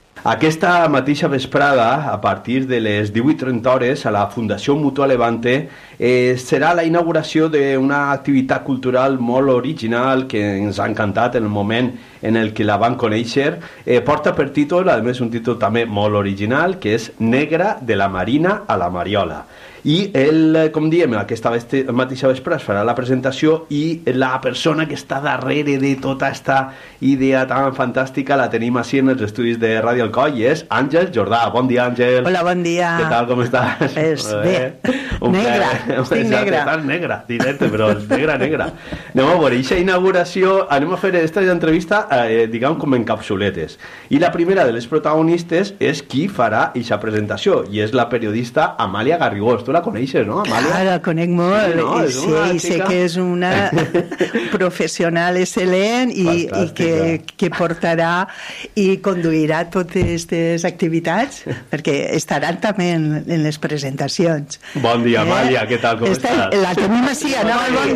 Aquesta mateixa vesprada, a partir de les 18:30 hores, a la Fundació Mutua Levante, serà la inauguració d'una activitat cultural molt original que ens ha encantat en el moment en el que la van conèixer. Porta per títol, a més un títol també molt original, que és Negra de la Marina a la Mariola. I com diem, aquesta mateixa vespre es farà la presentació i la persona que està darrere de tota aquesta idea tan fantàstica la tenim així en els estudis de Ràdio Alcoi, és Àngels Jordà. Bon dia, Àngels. Hola, bon dia. Què tal, com estàs? Bé, negra, estic negra. Estàs negra, directe, però negra. Anem a veure, aquesta inauguració, anem a fer aquesta entrevista, diguem, com en capsuletes. I la primera de les protagonistes és qui farà aquesta presentació, i és la periodista Amàlia Garrigós. Tu la coneixes, no, Amàlia? Clar, la conec molt. Sí, no? Sí, sé que és una professional excel·lent i que portarà i conduirà totes aquestes activitats, perquè estaran també en les presentacions. Bon dia, Amàlia, què tal, com estàs? La tenim així, bon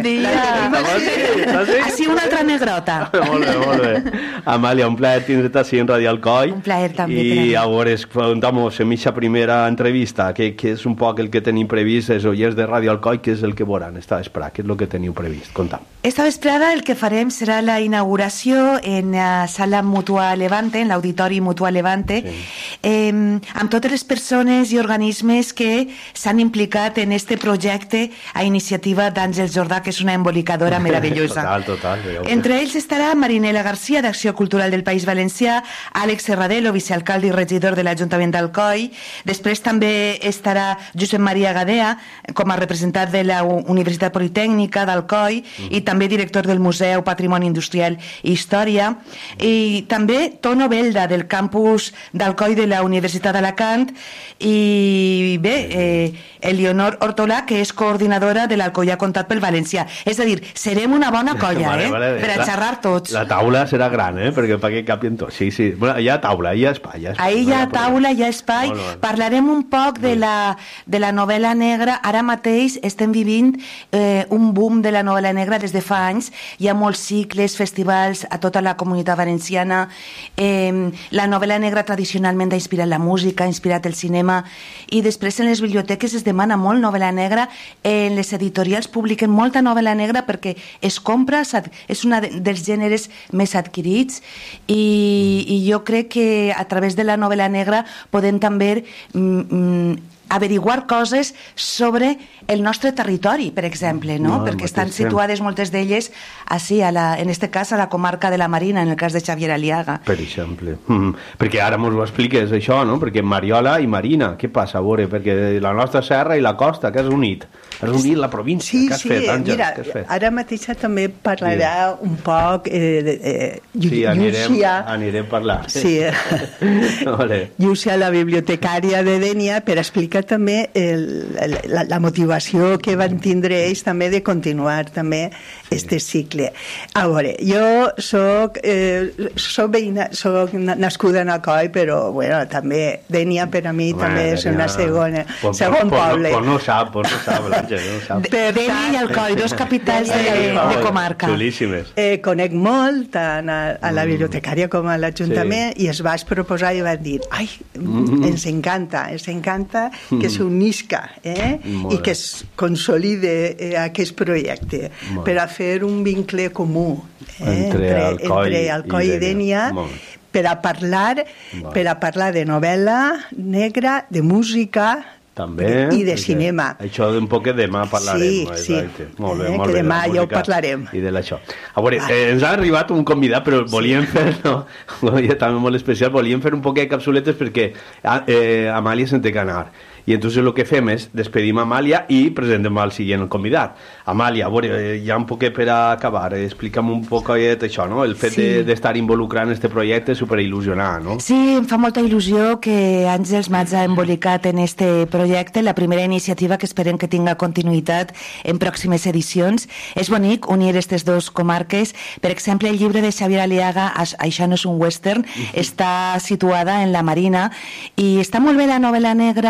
dia. Així una altra negrota. Molt bé. Amàlia, un plaer tindre't així en Ràdio Alcoi. Un plaer també. I a veure, preguntamos en aquesta primera entrevista, que és un poc el que tenim previst, els oients de Ràdio Alcoi, què és el que veuran esta vesprada, què és el que teniu previst? Contam. Esta vesprada el que farem serà la inauguració en la sala Mutua Levante, en l'auditori Mutua Levante, amb totes les persones i organismes que s'han implicat en este projecte a iniciativa d'Àngels Jordà, que és una embolicadora meravellosa. Total. Entre ells estarà Marinela García, d'Acció Cultural del País Valencià, Àlex Serradelo, vicealcalde i regidor de l'Ajuntament d'Alcoi, després també estarà Josep Maria Gadea, com a representant de la Universitat Politècnica d'Alcoi i també director del Museu Patrimoni Industrial i Història, i també Tono Belda, del campus d'Alcoi de la Universitat d'Alacant, i bé, Eleonor Hortolà, que és coordinadora de l'Alcoià Comtat pel Valencià. És a dir, serem una bona colla, per a xerrar tots. La taula serà gran, perquè perquè capien tots. Sí. Bueno, hi ha taula, hi ha espai. Ahí hi ha taula, hi ha espai. Parlarem un poc de la novel·la negra. Ara mateix estem vivint un boom de la novel·la negra des de fa anys. Hi ha molts cicles, festivals a tota la comunitat valenciana. La novel·la negra tradicionalment ha inspirat la música, ha inspirat el cinema, i després en les biblioteques es demana molt novel·la negra. En les editorials publiquen molta novel·la negra perquè es compra, és un dels gèneres més adquirits, i jo crec que a través de la novel·la negra podem també averiguar coses sobre el nostre territori, per exemple, no? Perquè estan situades moltes d'elles així, en este cas a la comarca de la Marina, en el cas de Xavier Aliaga. Per exemple. Perquè ara mos ho expliques, això, no? Perquè Mariola i Marina, què passa, a veure? Perquè la nostra serra i la costa, que has unit? Has unit la província, què has fet, Àngels? Mira, ara mateix també parlarà un poc sí, anirem a parlar. Sí, Llúcia, la bibliotecària de Dénia, per explicar també la motivació que van tindre ells també de continuar també este cicle. A veure, jo soc nascuda en Alcoi, però bueno, també Dénia per a mi també és una segon poble. Pues no sap, l'Àngel, no sap. Dénia i Alcoi, dos capitals de comarca. Xulíssimes. Conec molt tant a la bibliotecària com a l'Ajuntament, i es va proposar i van dir, ens encanta que s'unisca i que es consolide aquest projecte per a fer un vincle comú entre Alcoi i Dénia, per a parlar de novel·la negra, de música també, i de cinema. Això d'un poc que demà parlarem. Sí. Molt bé, que demà ja ho parlarem. I de l'això. A veure, ens ha arribat un convidat, però volíem fer, també molt especial, volíem fer un poc de capsuletes perquè Amàlia se'n té que anar. I entonces lo que fem és despedim Amàlia i presentem al següent convidat. Amàlia, a veure, ja un poc per acabar, explica'm un poc això, no? El fet d'estar involucrat en este projecte és superil·lusionant, no? Sí, em fa molta il·lusió que Àngels m'hagi embolicat en este projecte, la primera iniciativa que esperem que tinga continuïtat en pròximes edicions. És bonic unir aquestes dues comarques. Per exemple, el llibre de Xavier Aliaga, Això no és un western, està situada en la Marina, i està molt bé la novel·la negra de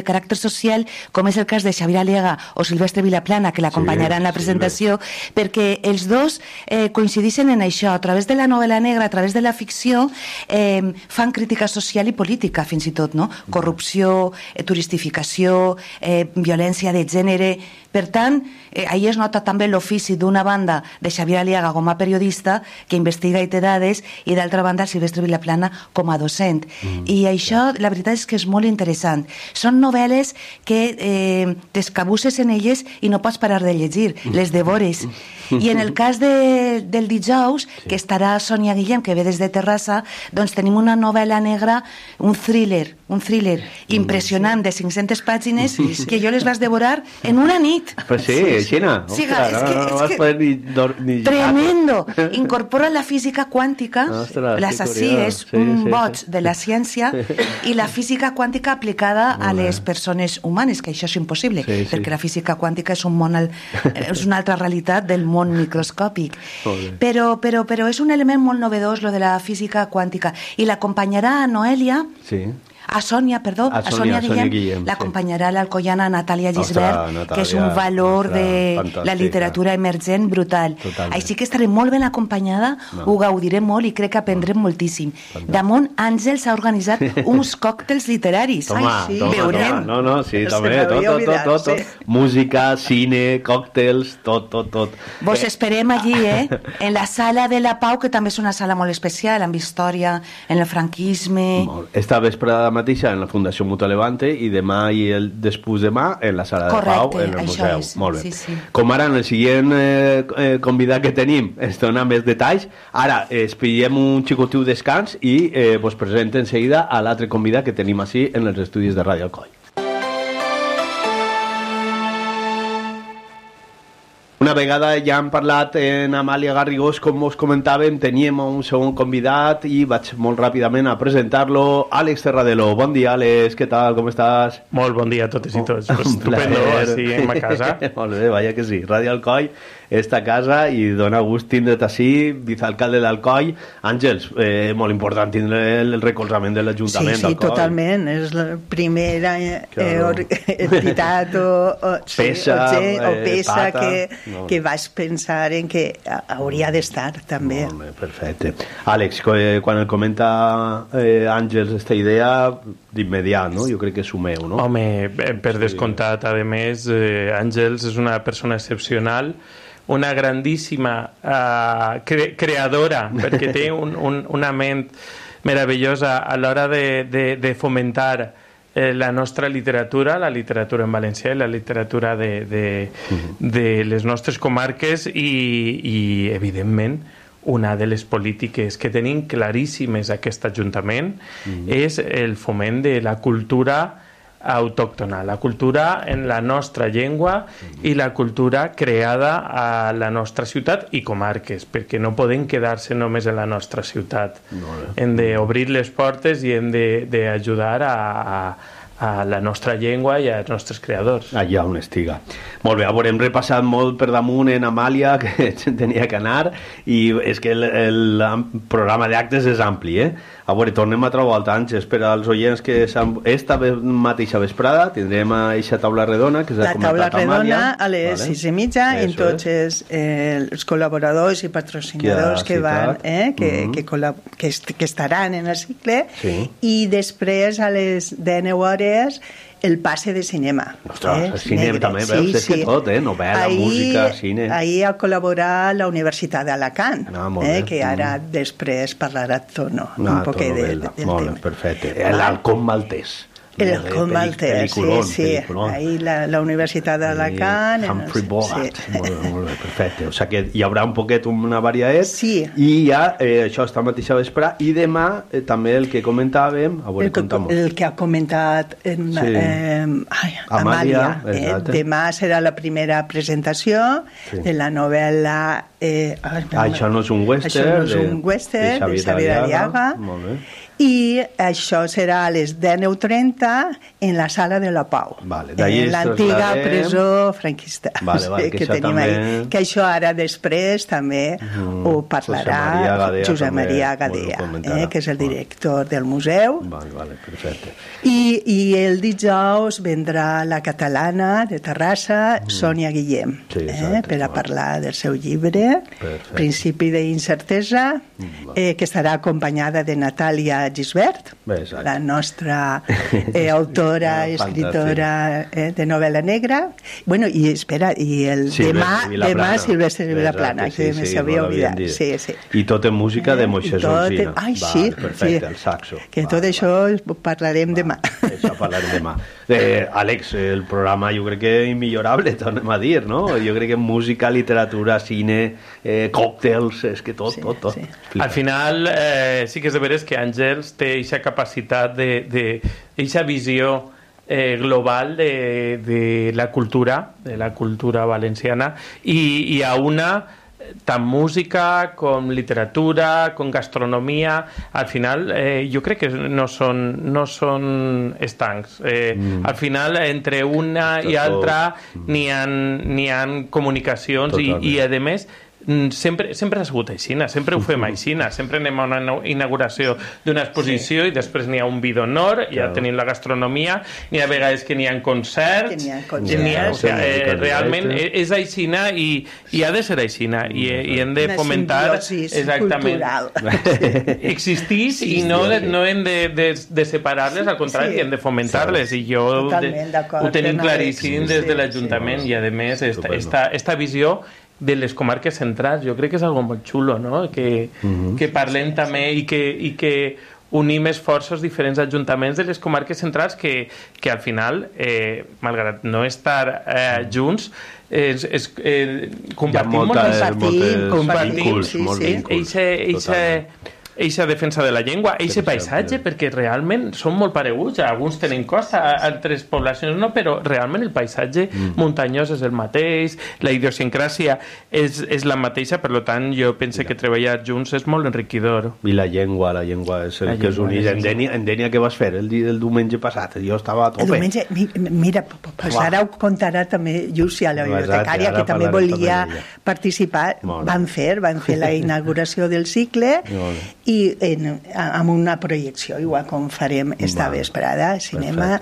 caràcter social, com és el cas de Xavier Aliaga o Silvestre Vilaplana, que l'acompanyarà en la presentació, perquè els dos coincideixen en això. A través de la novel·la negra, a través de la ficció, fan crítica social i política, fins i tot, no? Corrupció, turistificació, violència de gènere. Per tant, ahir es nota també l'ofici d'una banda de Xavier Aliaga com a periodista que investiga i té dades, i d'altra banda Silvestre Vilaplana com a docent. I això, la veritat és que és molt interessant. Són novel·les que t'escabusses en elles i no pots parar de llegir, les devores. I en el cas del dijous, que estarà Sònia Guillem, que ve des de Terrassa, doncs tenim una novel·la negra, un thriller impressionant de 500 pàgines que jo les vas devorar en una nit. Pues sí, Xina. Sí, no vas poder ni tremendo. Incorpora la física quàntica, l'assassí és un boig de la ciència, i la física quàntica aplicada a les persones humanes, que això és impossible, perquè la física quàntica és un món, és una altra realitat del món microscòpic. Però és un element molt novedós, lo de la física quàntica, i l'acompanyarà a Noelia, a Sònia Guillem, l'acompanyarà l'alcoiana Natàlia Gisbert, que és un valor de la literatura emergent brutal. Així que estaré molt ben acompanyada, ho gaudiré molt i crec que aprendrem moltíssim. Damunt, Àngels ha organitzat uns còctels literaris. Veurem. No, sí, també, tot. Música, cine, còctels, tot. Vos esperem allí, en la Sala de la Pau, que també és una sala molt especial, amb història, en el franquisme. Esta vesprada mateixa en la Fundació Mutua Levante, i demà i el després demà en la Sala de Pau, en el museu. Molt bé. Com ara en el següent convidat que tenim ens dona més detalls. Ara espiem un xicotiu descans i vos presento en seguida a l'altre convidat que tenim així en els estudis de Ràdio Alcoi. Una vegada ja hem parlat en Amàlia Garrigós, com us comentàvem, teníem un segon convidat i vaig molt ràpidament a presentar-lo. Àlex Terradelo. Bon dia, Àlex, què tal, com estàs? Molt bon dia a totes i tots. Estupendo, així en ma casa. Molt bé, vaja que sí. Ràdio Alcoi, esta casa, i dona gust tindre't així, vicealcalde d'Alcoi. Àngels, molt important tindre el recolzament de l'Ajuntament d'Alcoi. Sí, totalment. És la primera entitat o peça que vaig pensar en que hauria d'estar també. Molt bé, perfecte. Àlex, quan el comenta Àngels esta idea, d'immediat, no? Jo crec que és sumeu, no? Home, per descomptat, a més, Àngels és una persona excepcional, una grandíssima creadora, perquè té una ment meravellosa a l'hora de fomentar la nostra literatura, la literatura en valencià i la literatura de les nostres comarques, i evidentment una de les polítiques que tenim claríssimes aquest Ajuntament és el foment de la cultura autòctona, la cultura en la nostra llengua i la cultura creada a la nostra ciutat i comarques, perquè no podem quedar-se només en la nostra ciutat. Hem d'obrir les portes i hem d'ajudar a la nostra llengua i als nostres creadors. Allà on estiga. Molt bé, hem repassat molt per damunt en Amàlia, que tenia que anar, i és que el programa d'actes és ampli, A veure, tornem a trobar Àngels per als oients que esta mateixa vesprada tindrem aquesta taula redona que s'ha comentat a Amàlia. La taula redona a les 6:30 en tots els col·laboradors i patrocinadors que van, que estaran en el cicle, i després a les 19 el passe de cinema. Ostres, el cinema també, veus? És que tot, novel·la, música, cine. Ahir ha col·laborat la Universitat d'Alacant, que ara després parlarà Tono un poquet del tema. Molt bé, perfecte. L'Halcón Maltès. El Halcón Maltès, sí. Ahir la Universitat d'Alacant. Humphrey Bogart. Molt bé, perfecte. O sigui que hi haurà un poquet una variadet. Sí. I ja, això està mateixa vespre. I demà també el que comentàvem... El que ha comentat Amàlia. Demà serà la primera presentació de la novel·la... Això no és un western. Això no és un western, de Xavier Aliaga. I això serà a les 19:30 dansa en la Sala de la Pau, en l'antiga presó franquista, que tenim ahí. Que això ara després també ho parlarà Josep Maria Gadea, que és el director del museu. Perfecte. I el dijous vendrà la catalana de Terrassa, Sònia Guillem, per a parlar del seu llibre, Principi d'incertesa, que estarà acompanyada de Natàlia Gisbert, la nostra autora, escritora de novel·la negra. Bueno, i espera, i el demà Silvestre Vilaplana, que me s'havia oblidat. I tot en música de Moisès Alsina. Ai, sí. Perfecte, el saxo. Que tot això parlarem demà. Això parlarem demà. Àlex, el programa jo crec que és immillorable, tornem a dir, no? Jo crec que música, literatura, cine, còctels, és que tot. Al final, sí que és de veres que Àngels té aquesta capacitat aquesta visió global de la cultura valenciana i a una tant música com literatura, com gastronomia, al final jo crec que no són estancs. Al final, entre una i altra n'hi ha comunicacions i a més sempre ha sigut així, sempre ho fem així, sempre anem a una inauguració d'una exposició i després n'hi ha un vi d'honor, ja tenim la gastronomia, n'hi ha vegades que n'hi ha concerts, realment és així i ha de ser així i hem de fomentar cultural. Existís i no hem de separar-les, al contrari, hem de fomentar-les i jo ho tenim claríssim des de l'Ajuntament i a més esta visió de les comarques centrals, jo crec que és algo molt xulo, no? Que parlem també i que unim esforços diferents ajuntaments de les comarques centrals que al final, malgrat no estar junts, compartim molts vincles. Eixa defensa de la llengua, eixe paisatge, perquè realment són molt pareguts, alguns tenen costa, altres poblacions no, però realment el paisatge muntanyós és el mateix, la idiosincràsia és la mateixa, per tant jo penso que treballar junts és molt enriquidor. I la llengua és el que us unís. Endènia, què vas fer el diumenge passat? Jo estava a tope. El diumenge, mira, ara ho contarà també Llúcia, la bibliotecària, que també volia participar. Van fer la inauguració del cicle i amb una projecció, igual com farem esta vesprada, cinema,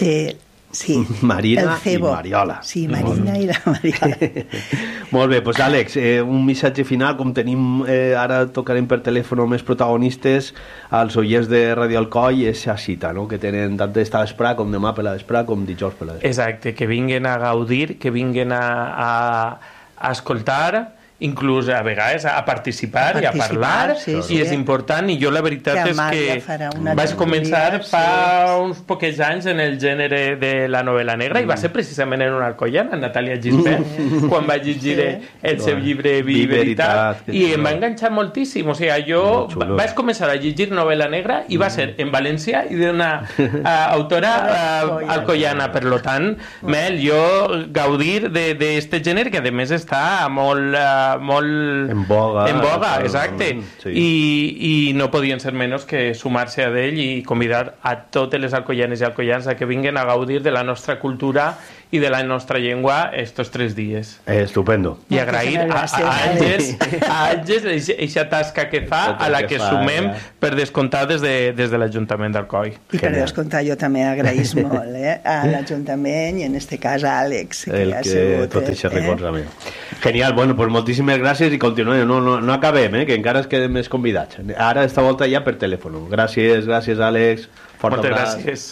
Marina i Mariola. Sí, Marina i la Mariola. Molt bé, doncs Àlex, un missatge final, com tenim, ara tocarem per telèfon més protagonistes, als oients de Radio Alcoi, és la cita, no?, que tenen tant d'esta vespre com demà per la vespre com dijous per la vespre. Exacte, que vinguen a gaudir, que vinguen a escoltar, inclús a vegades a participar i a parlar, i és important, i jo la veritat és que vaig començar fa uns pocs anys en el gènere de la novel·la negra i va ser precisament en una alcoiana, Natàlia Gisbert, quan vaig llegir el seu llibre Vi i Veritat, i em va enganxar moltíssim. O sigui, jo vaig començar a llegir novel·la negra i va ser en valencià i d'una autora alcoiana. Per tant, jo gaudir d'aquest gènere que a més està molt en boga, exacte, i no podien ser menys que sumar-se a ell i convidar a totes les alcoianes i alcoians a que vinguen a gaudir de la nostra cultura i de la nostra llengua estos 3 dies. Estupendo. I agrair a Àngels aquesta tasca que fa, a la que sumem per descomptar des de l'Ajuntament d'Alcoi. I per descomptar jo també agraïs molt a l'Ajuntament i en este cas a Àlex, que ha sigut tot això recolzament. Genial, bueno, pues moltíssimes gràcies i continuem, no acabem, que encara es queden més convidats. Ara esta volta ja per telèfon. Gràcies Àlex. Moltes gràcies.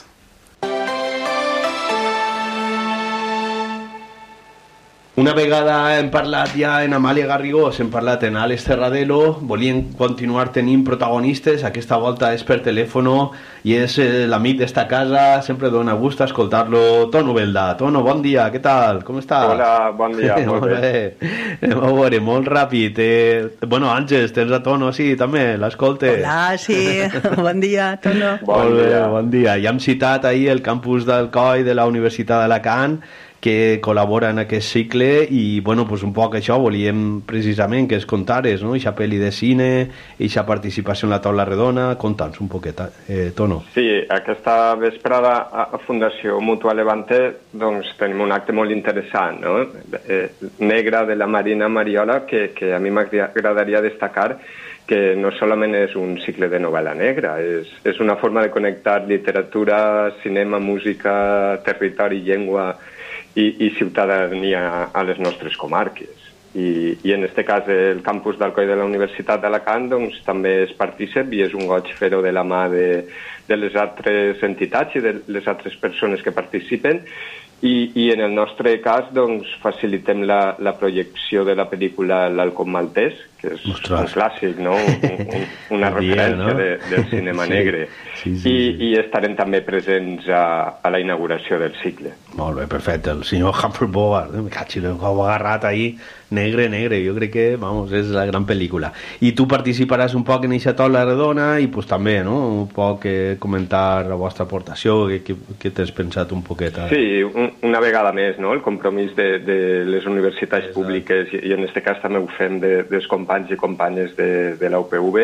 Una vegada hem parlat ja en Amàlia Garrigós, hem parlat en Àlex Terradelo, volien continuar tenint protagonistes, aquesta volta és per telèfon i és l'amic d'esta casa, sempre dona gust escoltar-lo, Tono Belda. Tono, bon dia, què tal? Com estàs? Hola, bon dia, molt bé. Anem a veure, molt ràpid. Bueno, Àngels, tens a Tono, sí, també, l'escolte. Hola, sí, bon dia, Tono. Bon dia. Ja hem citat ahir el campus d'Alcoi de la Universitat d'Alacant, que col·labora en aquest cicle i, bueno, pues un poc això volíem precisament que es contares, no? Eixa pel·li de cine, eixa participació en la taula redona, conta'ns un poquet, Tono. Sí, aquesta vesprada a Fundació Mutua Levante doncs tenim un acte molt interessant, no? Negra, de la Marina Mariola, que a mi m'agradaria destacar que no solament és un cicle de novel·la negra, és una forma de connectar literatura, cinema, música, territori, llengua i ciutadania a les nostres comarques. I en aquest cas el campus d'Alcoi de la Universitat d'Alacant doncs, també és partícip i és un goig fer-ho de la mà de les altres entitats i de les altres persones que participen. I en el nostre cas doncs, facilitem la projecció de la pel·lícula L'Halcón Maltès, que és un clàssic, no? Una referència del cinema negre. I estarem també presents a la inauguració del cicle. Molt bé, perfecte. El senyor Humphrey Bogart, me cachi, l'ho heu agarrat ahí, negre. Jo crec que, vamos, és la gran pel·lícula. I tu participaràs un poc en aquesta taula redona i pues, també, no?, un poc comentar la vostra aportació, què t'has pensat un poquet? Sí, una vegada més, no?, el compromís de les universitats públiques i en aquest cas també ho fem dels companys i companyes de la UPV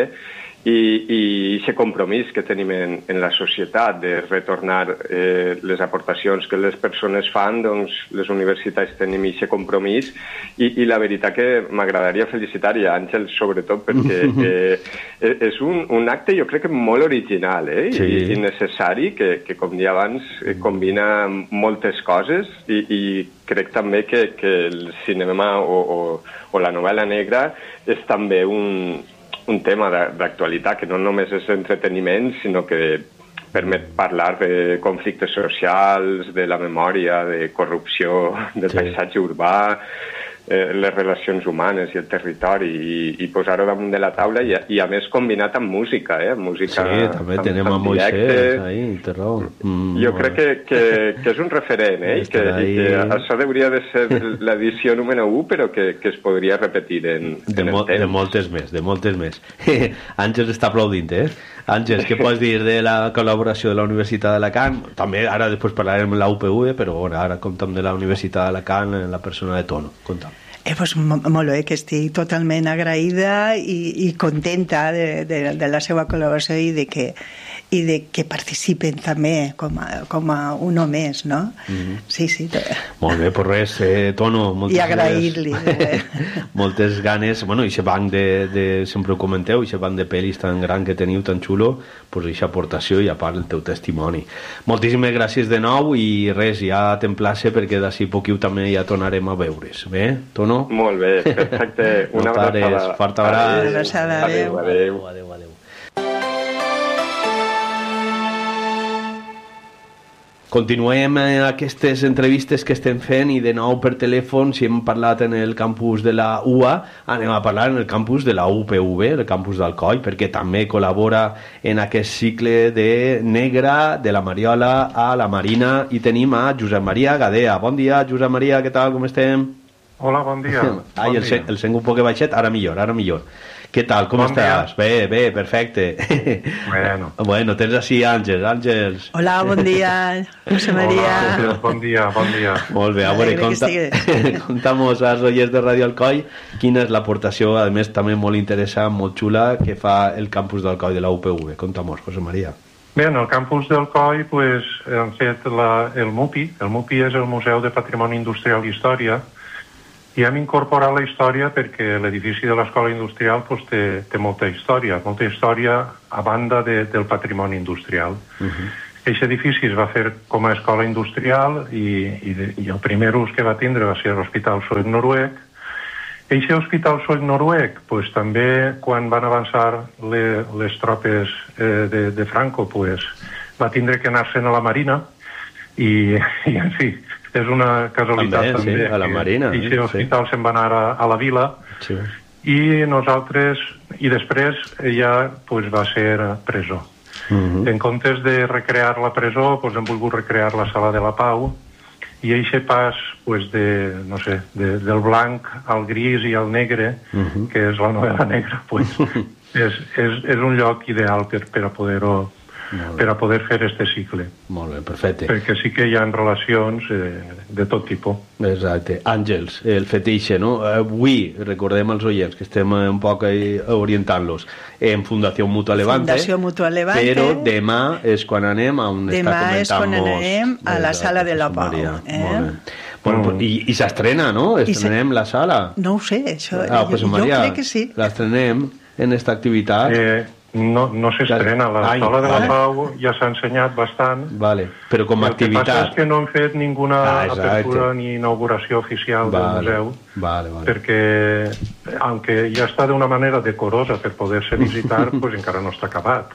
i aquest compromís que tenim en la societat de retornar les aportacions que les persones fan, doncs les universitats tenim aquest compromís i la veritat que m'agradaria felicitar i a Àngel sobretot perquè és un acte jo crec que molt original i necessari que com dia abans combina moltes coses i crec també que el cinema o la novel·la negra és també un tema d'actualitat que no només és entreteniment, sinó que permet parlar de conflictes socials, de la memòria, de corrupció, del paisatge urbà, les relacions humanes i el territori i posar-ho damunt de la taula i a més combinat amb música, música també tenem a Moisés ahí, té raó. Jo crec que és un referent i que això hauria de ser l'edició número 1 però que es podria repetir en el temps. De moltes més. Àngels està aplaudint, Àngels, què pots dir de la col·laboració de la Universitat d'Alacant? També ara després parlarem de la UPV, però ara comptem de la Universitat d'Alacant en la persona de Tono. Compta'm. Pues molt bé, que estic totalment agraïda i contenta de la seva col·laboració i de que participen també com a un o més, no? Sí. Molt bé, pues res, Tono, i agrair-li. Moltes ganes, bueno, i aquest banc sempre ho comenteu, aquest banc de pel·lis tan gran que teniu, tan xulo, pues aquesta aportació i a part el teu testimoni. Moltíssimes gràcies de nou i res, ja t'emplace perquè d'ací poquiu també ja tornarem a veure's, bé, Tono? Molt bé, perfecte. Una abraçada. Fort abraç. Adéu. Continuem aquestes entrevistes que estem fent i de nou per telèfon, si hem parlat en el campus de la UA, anem a parlar en el campus de la UPV, el campus d'Alcoi, perquè també col·labora en aquest cicle de Negra, de la Mariola a la Marina, i tenim a Josep Maria Gadea. Bon dia, Josep Maria, què tal, com estem? Hola, bon dia. Ai, el sent un poc baixet, ara millor. Què tal, com estàs? Bé, perfecte. Bueno, tens així Àngels. Hola, bon dia, José María. Hola, bon dia. Molt bé, a veure, contamos als oients de Radio Alcoi quina és l'aportació, a més també molt interessant, molt xula, que fa el campus d'Alcoi de la UPV. Contamos, José María. Bé, en el campus d'Alcoi han fet el MUPI. El MUPI és el Museu de Patrimoni Industrial i Història, i hem incorporat la història perquè l'edifici de l'Escola Industrial té molta història a banda del patrimoni industrial. Aquest edifici es va fer com a escola industrial i el primer ús que va tindre va ser l'Hospital Suec-Noruec. Aquest Hospital Suec-Noruec també, quan van avançar les tropes de Franco, va tindre que anar-se'n a la Marina i en fi, és una casualitat també a la Marina, i aquest hospital se'n va anar a la vila i nosaltres i després ja va ser presó. En comptes de recrear la presó hem volgut recrear la Sala de la Pau i aquest pas del blanc al gris i al negre, que és la novel·la negra, és un lloc ideal per a poder-ho per a poder fer este cicle. Molt bé, perfecte. Perquè sí que hi ha relacions de tot tipus. Exacte. Àngels, el fetiche, no? Avui, recordem als oients que estem un poc orientant-los en Fundació Mutua Levante. Fundació Mutua Levante. Però demà és quan anem a on demà està comentant-nos... Demà és quan anem a la sala de la Pau. Molt bé. Bueno, i s'estrena, no? Estrenem la sala. No ho sé, això. Pues, Maria, jo crec que sí. L'estrenem en esta activitat. No s'estrena. La sala de la Pau ja s'ha ensenyat bastant. Vale. Però com a activitat. El que passa és que no hem fet ninguna apertura ni inauguració oficial del museu. Perquè, aunque ja està d'una manera decorosa per poder-se visitar, pues encara no està acabat.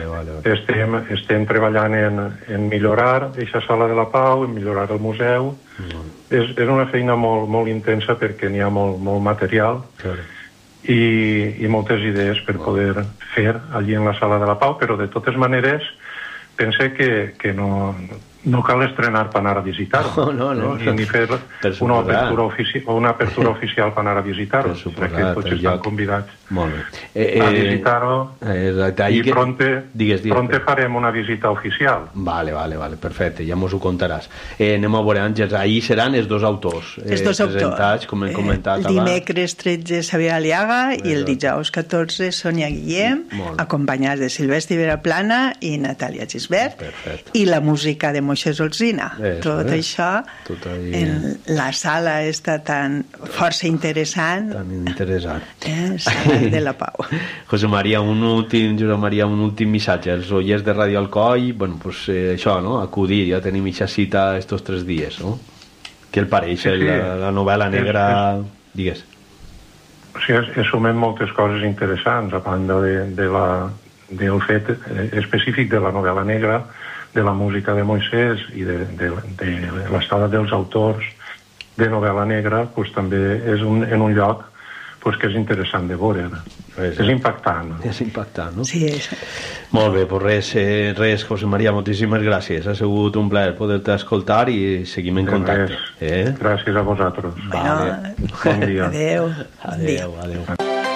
Estem treballant en millorar aquesta sala de la Pau, en millorar el museu. És una feina molt intensa perquè n'hi ha molt material. I moltes idees per poder fer allí en la sala de la Pau, però de totes maneres pense que no cal estrenar per anar a visitar-ho, ni fer una apertura oficial per anar a visitar-ho, perquè tots estan convidats a visitar-ho i pronte farem una visita oficial. Vale, perfecte, ja mos ho contaràs. Anem a veure, Àngels, ahir seran els dos autors presentats, com hem comentat abans. El dimecres 13 Xavier Aliaga i el dijous 14 Sònia Guillem, acompanyats de Silvestre Veraplana i Natàlia Gisbert, i la música de Moisés Olzina. Tot això en la sala està tan força interessant. Tan interessant. Sala de la Pau. José Maria, un últim missatge als oients de Radio Alcoi. Bueno, pues això, no? Acudir, ja tenim aquesta cita estos 3 dies, no? Què el pareix, la novel·la negra? Digues. Sí, sumem moltes coses interessants, a banda del fet específic de la novel·la negra, de la música de Moisés i de l'estada dels autors de novel·la negra, pues, també és en un lloc pues, que és interessant de veure. És impactant. És impactant, no? Sí. Molt bé, pues res, José Maria, moltíssimes gràcies. Ha sigut un plaer poder-te escoltar i seguim en contacte. Gràcies a vosaltres. Vale. Bon dia. Adéu.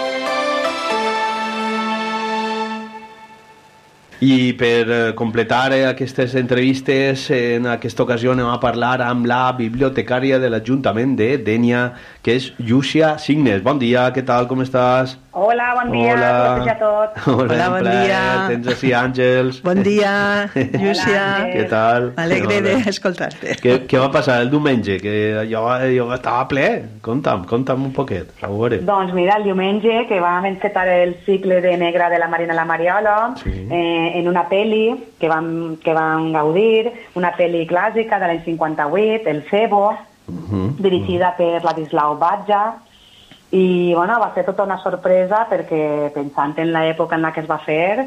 I per completar aquestes entrevistes, en aquesta ocasió anem a parlar amb la bibliotecària de l'Ajuntament de Dénia, que és Llúcia Signes. Bon dia, què tal, com estàs? Hola, bon dia a tots. Hola, bon dia. Tens així Àngels. Bon dia, Llúcia. Què tal? M'alegre d'escoltar-te. Què va passar el diumenge? Que jo estava ple. Conta'm un poquet. Doncs mira, el diumenge que vam encetar el cicle de Negra de la Marina la Mariola, en una pel·li que vam gaudir, una pel·li clàssica de l'any 58, El Cebo, dirigida per Ladislau Batja, i bueno, va ser tota una sorpresa perquè pensant en l'època en la que es va fer,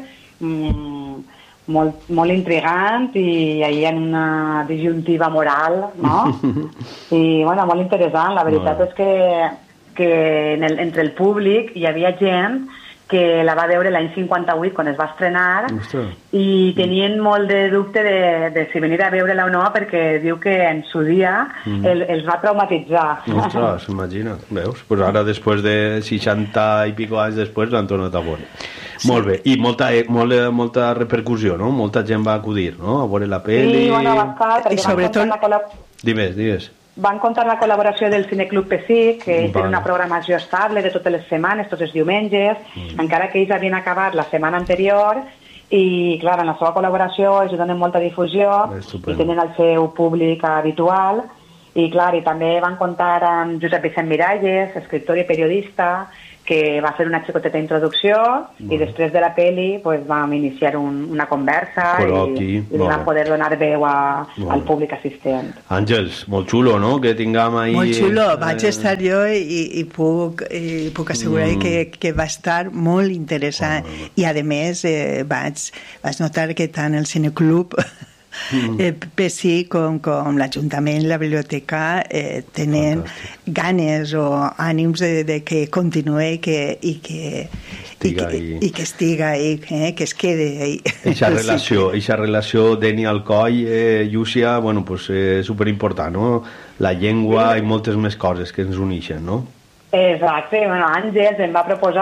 molt intrigant i hi ha una disjuntiva moral, no? I bueno, molt interessant. La veritat és que entre el públic hi havia gent que la va veure l'any 58 quan es va estrenar i tenien molt de dubte de si venir a veure-la o no, perquè diu que en su dia els va traumatitzar. Ostres, imagina't, veus? Pues ara després de 60 i pico anys després l'han tornat a veure. Molt bé, i molta repercussió, no? Molta gent va acudir, no? A veure la pel·li... Sí, bueno, bastant, i sobretot... Digues. Van comptar la col·laboració del Cineclub Pessic, que ells tenen una programació estable de totes les setmanes, tots els diumenges, encara que ells havien acabat la setmana anterior, i clar, en la seva col·laboració ells donen molta difusió i tenen el seu públic habitual, i clar, i també van comptar amb Josep Vicent Miralles, escriptor i periodista, que va fer una xicoteta introducció i després de la pel·li pues, vam iniciar una conversa i vam poder donar veu al públic assistent. Àngels, molt xulo, no?, que tinguem ahir... Molt xulo, vaig estar jo i puc assegurar que va estar molt interessant i a més vaig notar que tant el Cineclub Pessic com l'Ajuntament i la biblioteca tenen ganes o ànims de que continuï i que estiga ahí, que es quede ahí. Eixa relació Dénia Alcoi, Llúcia, bueno, pues superimportant, no? La llengua i moltes més coses que ens uneixen, no? Exacte, bueno, Àngels em va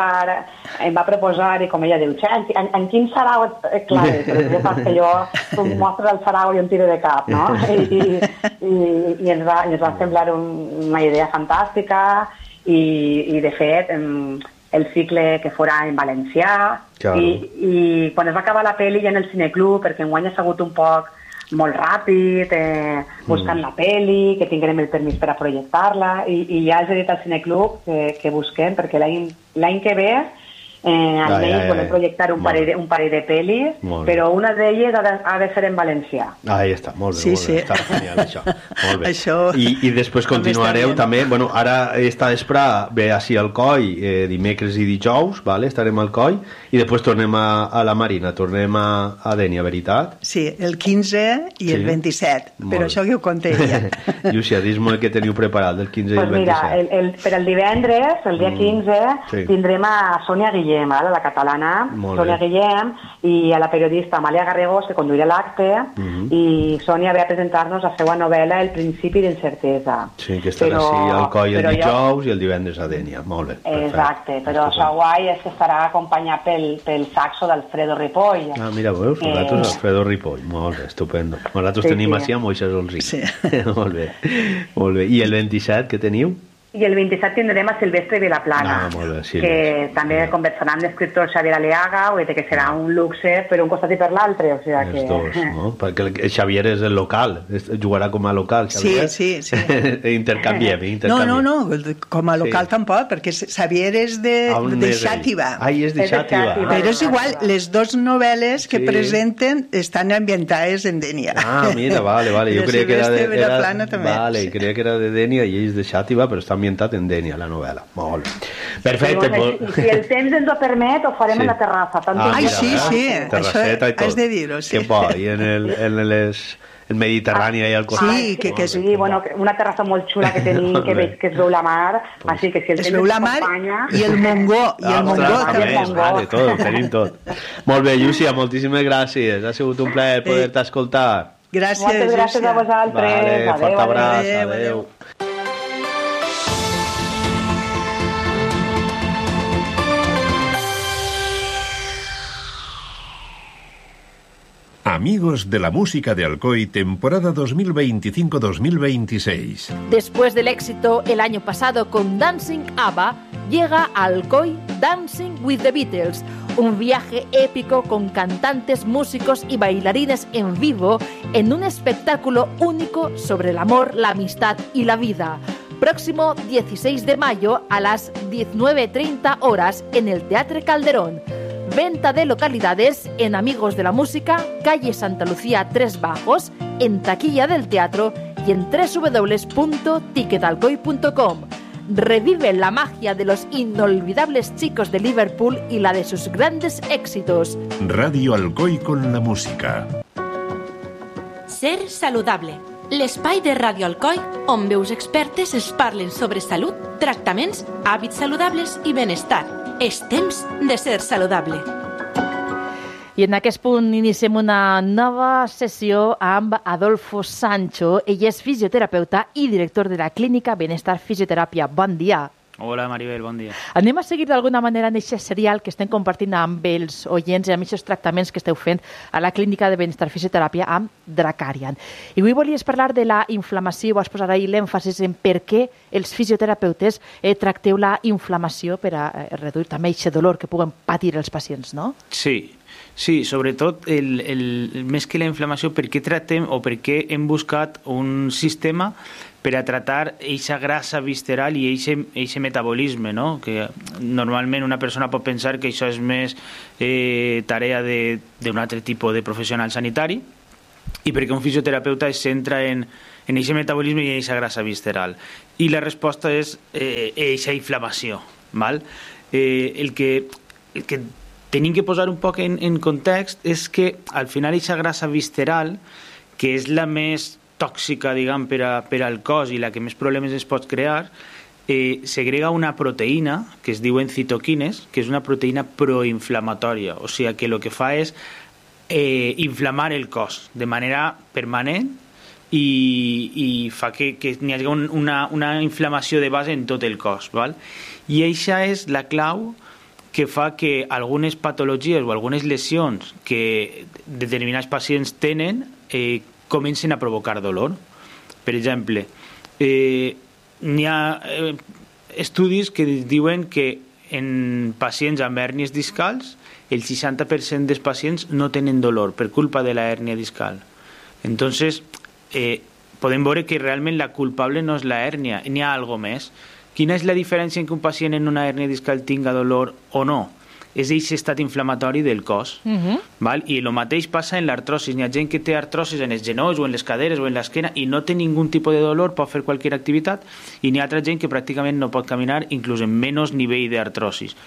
proposar i com ella diu, en quin sarau, clar, però ja saps que jo tu mostres el sarau i un tiro de cap, no? I ens va semblar una idea fantàstica i de fet el cicle que fora en valencià i quan es va acabar la pel·li ja en el cineclub, perquè enguany ha sigut un poc molt ràpid, buscant la pel·li, que tinguem el permís per a projectar-la, i ja els he dit al cineclub que busquem, perquè l'any que ve almenys volem projectar un parell de pel·lis, però una d'elles ha de ser en valencià. Ahí està, molt bé, està genial això. Molt bé. Això... I després continuareu també, bueno, ara esta vesprada ve així al Coi, dimecres i dijous, vale? Estarem al Coi, i després tornem a la Marina, tornem a Dénia, veritat? Sí, el 15 i el 27, però això que ho conté ella. Llúcia, dis-me el que teniu preparat del 15 i el 27. Mira, per el divendres, el dia 15, tindrem a Sònia Guillem, a la catalana, Sònia Guillem, i a la periodista Amàlia Garregós, que conduirà l'acte, i Sònia ve a presentar-nos la seva novel·la El principi d'incertesa. Sí, que estarà així al Coi el dijous i el divendres a Dénia, molt bé. Exacte, però això guai és que estarà acompanyat pel saxo d'Alfredo Ripoll. Ah, mira, veus, nosaltres Alfredo Ripoll, molt bé, estupendo. Nosaltres tenim així a Moisés Olzí. Sí. Molt bé, molt bé. I el 27, què teniu? I el 27 tindrem a Silvestre Vilaplana, que també conversarà amb l'escriptor Xavier Aleaga, que serà un luxe per un costat i per l'altre. O sigui que... Els dos, no? Perquè el Xavier és el local, jugarà com a local, Xavier. Sí. Intercanviem. No, com a local tampoc, perquè Xavier és de Xàtiva. És de Xàtiva. Però és igual, les dues novel·les que presenten estan ambientades en Dénia. Ah, mira, vale. Jo creia que era de Vilaplana també. Vale, creia que era de Dénia i ells de Xàtiva, però està ambientat en Dénia, la novel·la. Molt perfecte. I si el temps ens ho permet, ho farem en la terrassa. Ai, sí, això has de dir-ho. Que bo, i en el Mediterrani i al costat. Sí, que és... bueno, una terrassa molt xula que tenim, que veig que es veu la mar, així que si el temps ens acompanya... I el Montgó, també. Vale, tot, tenim tot. Molt bé, Llúcia, moltíssimes gràcies. Ha sigut un plaer poder-te escoltar. Gràcies, moltes gràcies a vosaltres. Vale, fort abraç, adéu. Amigos de la música de Alcoy, temporada 2025-2026. Después del éxito el año pasado con Dancing ABBA, llega a Alcoy Dancing with the Beatles, un viaje épico con cantantes, músicos y bailarines en vivo en un espectáculo único sobre el amor, la amistad y la vida. Próximo 16 de mayo a las 19:30 horas en el Teatre Calderón. Venta de localidades en Amigos de la Música, calle Santa Lucía 3 Bajos, en taquilla del teatro y en www.ticketalcoy.com. Revive la magia de los inolvidables chicos de Liverpool y la de sus grandes éxitos. Radio Alcoy con la música. Ser saludable. L'espai de Radio Alcoy on veus expertes es parlen sobre salut, tractaments, hàbits saludables i benestar. És temps de ser saludable. I en aquest punt iniciem una nova sessió amb Adolfo Sancho. Ell és fisioterapeuta i director de la clínica Benestar Fisioteràpia. Bon dia. Hola, Maribel, bon dia. Anem a seguir d'alguna manera en aquest serial que estem compartint amb els oients i amb aquests tractaments que esteu fent a la clínica de Benestar Fisioteràpia amb Dracarian. I avui volies parlar de la inflamació, vas posar ahir l'èmfasis en per què els fisioterapeutes tracteu la inflamació per a reduir també aquest dolor que puguen patir els pacients, no? Sí, sobretot més que la inflamació, per què tractem o per què hem buscat un sistema per a tratar aquesta grassa visceral i aquest metabolisme, no? Que normalment una persona pot pensar que això és més tarea d'un altre tipus de professional sanitari i perquè un fisioterapeuta es centra en aquest metabolisme i aquesta grassa visceral. I la resposta és aquesta inflamació, val? El que tenim que posar un poc en context és que al final aquesta grassa visceral, que és la més tòxica, diguem, per al cos i la que més problemes es pot crear, segrega una proteïna que es diuen citoquines, que és una proteïna proinflamatòria, o sigui que el que fa és inflamar el cos de manera permanent i fa que n'hi hagi una inflamació de base en tot el cos, val? I això és la clau que fa que algunes patologies o algunes lesions que determinats pacients tenen comencen a provocar dolor. Per exemple, n'hi ha estudis que diuen que en pacients amb hèrnies discals el 60% dels pacients no tenen dolor per culpa de la hèrnia discal. Entonces, podem veure que realment la culpable no és la hèrnia, n'hi ha alguna més. Quina és la diferència en que un pacient en una hèrnia discal tinga dolor o no? És aquest estat inflamatori del cos. Val? I el mateix passa en l'artrosis. N'hi ha gent que té artrosis en els genolls o en les caderes o en l'esquena i no té ningú tipus de dolor, pot fer qualsevol activitat, i n'hi ha altra gent que pràcticament no pot caminar, inclús en menys nivell d'artrosis.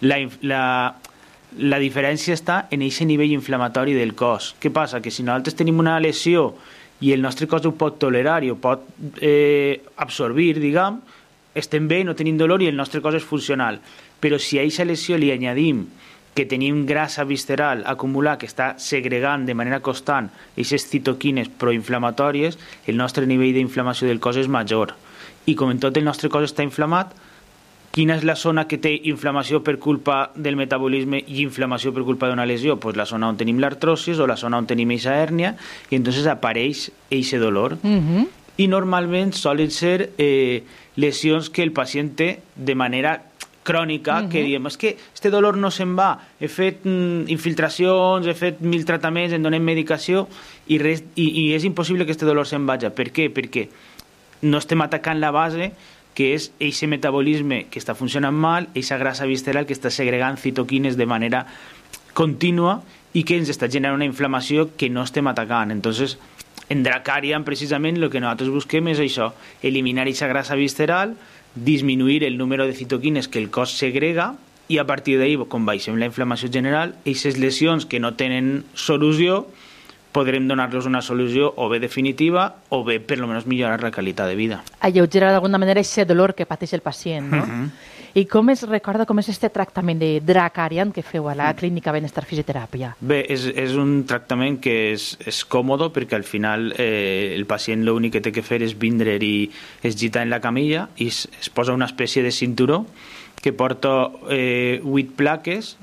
La diferència està en aquest nivell inflamatori del cos. Què passa? Que si nosaltres tenim una lesió i el nostre cos ho pot tolerar i ho pot absorbir, diguem, estem bé, no tenim dolor i el nostre cos és funcional. Però si a aquesta lesió li añadim que tenim grassa visceral acumular que està segregant de manera constant aquestes citoquines proinflamatòries, el nostre nivell d'inflamació del cos és major. I com en tot el nostre cos està inflamat, quina és la zona que té inflamació per culpa del metabolisme i inflamació per culpa d'una lesió? Pues la zona on tenim l'artrosis o la zona on tenim aquesta hèrnia, i entonces apareix aquest dolor. I normalment solen ser lesions que el pacient té de manera crònica, que diem, és que este dolor no se'n va, he fet infiltracions, he fet 1000 tractaments, em donem medicació i és impossible que este dolor se'n vagi. Per què? Perquè no estem atacant la base, que és aquest metabolisme que està funcionant mal, aquesta grassa visceral que està segregant citoquines de manera contínua i que ens està generant una inflamació que no estem atacant. Entonces, en Dracarian, precisament, el que nosaltres busquem és això, eliminar aquesta grassa visceral, disminuir el número de citoquines que el cos segrega i a partir d'ahí, com baixem la inflamació general, aquestes lesions que no tenen solució, podrem donar-los una solució o bé definitiva o bé per almenys millorar la qualitat de vida. Alleugerar d'alguna manera aquest dolor que pateix el pacient, no? I com es recorda com és este tractament de Dracarian que feu a la clínica Benestar Fisioteràpia? Bé, és un tractament que és còmode perquè al final el pacient l'únic que té que fer és vindre i es gitar en la camilla i es posa una espècie de cinturó que porta 8 plaques,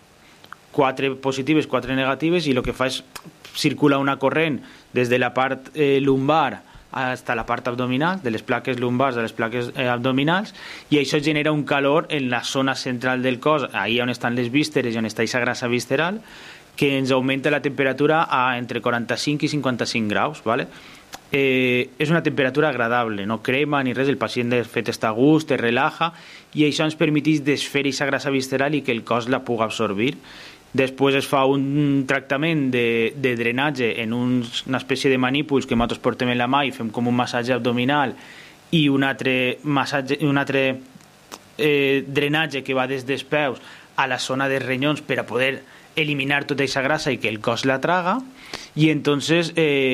4 positives, 4 negatives, i el que fa és circula una corrent des de la part lumbar fins a la part abdominal, de les plaques lumbars a les plaques abdominals, i això genera un calor en la zona central del cos, ahí on estan les vísceres i on està aquesta grassa visceral, que ens augmenta la temperatura a entre 45 i 55 graus, ¿vale? És una temperatura agradable, no crema ni res, el pacient de fet està a gust, es relaja, i això ens permeteix desfer aquesta grassa visceral i que el cos la pugui absorbir. Després es fa un tractament de drenatge en una espècie de manípuls que nosaltres portem en la mà i fem com un massatge abdominal i un altre drenatge que va des dels peus a la zona dels renyons per a poder eliminar tota aquesta grassa i que el cos la traga, i entonces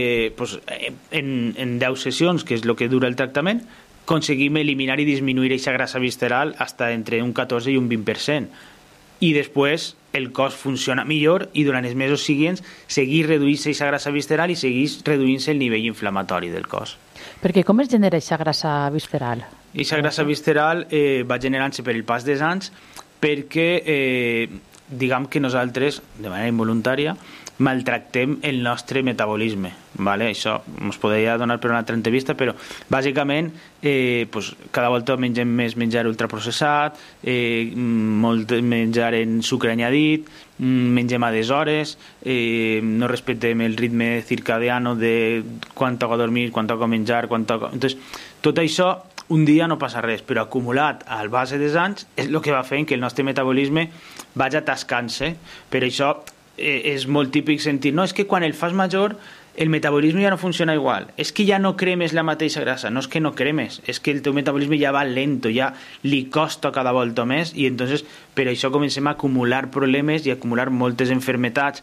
en 10 sessions, que és el que dura el tractament, aconseguim eliminar i disminuir aquesta grassa visceral hasta entre un 14 i un 20%. I després el cos funciona millor i durant els mesos següents segueix reduint-se aquesta grassa visceral i segueix reduint-se el nivell inflamatori del cos. Perquè com es genera aquesta grassa visceral? Aquesta grassa visceral va generant-se per el pas dels anys perquè diguem que nosaltres, de manera involuntària, maltractem el nostre metabolisme, ¿vale? Això ens podria donar per una altra entrevista, però bàsicament cada volta mengem més menjar ultraprocessat, molt menjar en sucre añadit, mengem a deshores, no respectem el ritme circadiano de quan toca dormir, quan toca menjar, quan toca... Entonces, tot això un dia no passa res, però acumulat al base dels anys és el que va fent que el nostre metabolisme vagi atascant-se. Per això és molt típic sentir, no, és que quan el fas major el metabolisme ja no funciona igual, és que ja no cremes la mateixa grassa. No és que no cremes, és que el teu metabolisme ja va lento, ja li costa cada volta més, i entonces per això comencem a acumular problemes i a acumular moltes enfermetats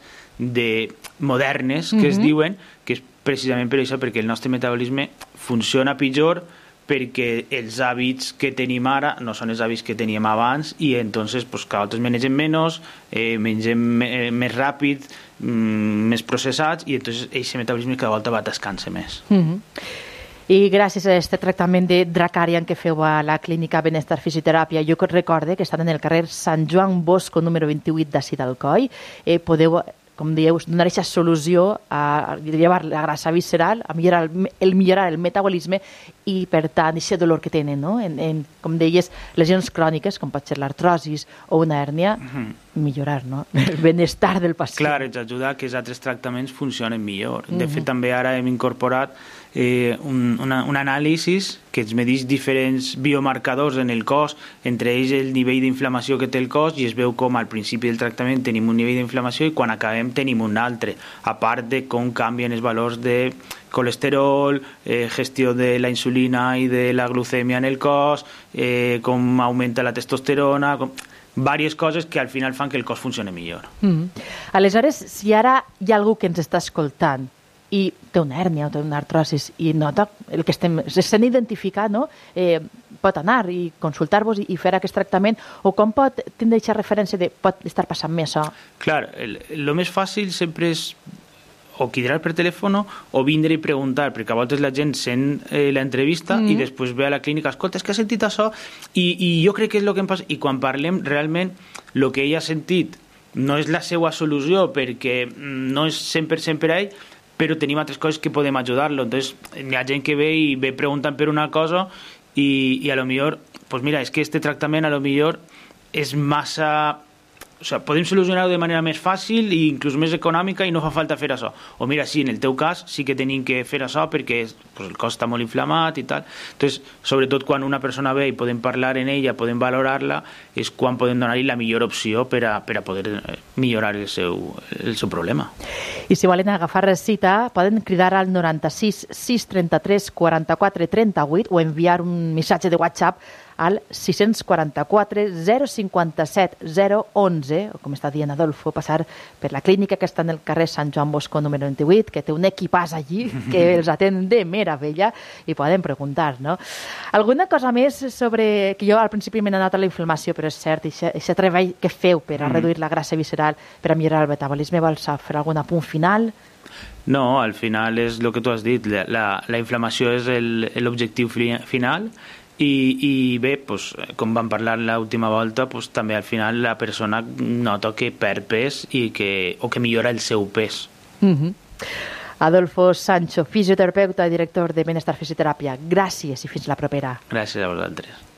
modernes que es diuen, que és precisament per això, perquè el nostre metabolisme funciona pitjor perquè els hàbits que tenim ara no són els hàbits que teníem abans i entonces pues, cada volta mengem menys, mengem més ràpid, més processats i entonces aquest metabolisme cada volta va atascant-se més. I gràcies a aquest tractament de Dracarian que feu a la clínica Benestar Fisioteràpia, jo que recorde que estan en el carrer Sant Joan Bosco número 28 d'ací d'Alcoi, podeu, com dieu, donar aquesta solució a llevar la grassa visceral, a millorar el metabolisme i, per tant, aquest dolor que tenen, no? Com deies, lesions cròniques, com pot ser l'artrosis o una hèrnia, millorar, no? El benestar del pacient. Clar, ens ajuda a que els altres tractaments funcionen millor. De fet, també ara hem incorporat un anàlisi que ens medeix diferents biomarcadors en el cos, entre ells el nivell d'inflamació que té el cos, i es veu com al principi del tractament tenim un nivell d'inflamació i quan acabem tenim un altre, a part de com canvien els valors de colesterol, gestió de la insulina i de la glucèmia en el cos, com augmenta la testosterona, diverses coses que al final fan que el cos funcioni millor. Aleshores, si ara hi ha algú que ens està escoltant i té una hèrnia o té una artrosis i nota el que s'han identificat, no? Pot anar i consultar-vos i fer aquest tractament, o com pot tindre aquesta referència de pot estar passant més això? Clar, el més fàcil sempre és o quedar per telèfon o vindre i preguntar, perquè a voltes la gent sent l'entrevista i després ve a la clínica, escolta, és que ha sentit això i jo crec que és el que em passa, i quan parlem realment el que ell ha sentit no és la seva solució perquè no és 100% per a ell, però tenim altres coses que podem ajudar-lo. Entonces, hi ha gent que ve i ve preguntant per una cosa i a lo millor, pues mira, és que este tractament a lo millor és massa... O sigui, podem solucionar-ho de manera més fàcil i inclús més econòmica i no fa falta fer això. O mira, sí, en el teu cas sí que tenim que fer això perquè pues, el cos està molt inflamat i tal. Entonces, sobretot quan una persona ve i podem parlar en ella, podem valorar-la, és quan podem donar-li la millor opció per a poder millorar el seu problema. I si volen agafar cita, poden cridar al 96 633 44 38 o enviar un missatge de WhatsApp al 644 057 011, o com està dient Adolfo, passar per la clínica que està en el carrer Sant Joan Bosco número 28, que té un equipàs allí que els atén de meravella i poden preguntar, no? Alguna cosa més sobre... que jo al principi m'he anat a la inflamació, però és cert, aquest treball que feu per a reduir la grassa visceral, per a millorar el metabolisme, vols fer algun apunt final? No, al final és el que tu has dit, la inflamació és l'objectiu final. I bé, pues, com vam parlar l'última volta, pues, també al final la persona nota que perd pes o que millora el seu pes. Adolfo Sancho, fisioterapeuta i director de Benestar Fisioteràpia, gràcies i fins la propera. Gràcies a vosaltres.